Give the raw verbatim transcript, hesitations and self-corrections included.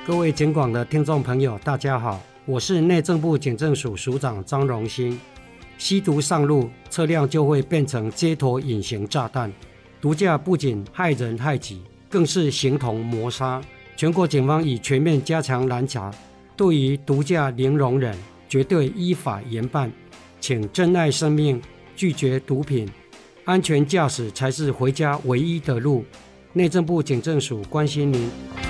各位警广的听众朋友大家好，我是内政部警政署署长张荣兴。吸毒上路，车辆就会变成街头隐形炸弹。毒驾不仅害人害己，更是形同谋杀。全国警方已全面加强拦查，对于毒驾零容忍，绝对依法严办。请珍爱生命，拒绝毒品，安全驾驶才是回家唯一的路。内政部警政署关心您。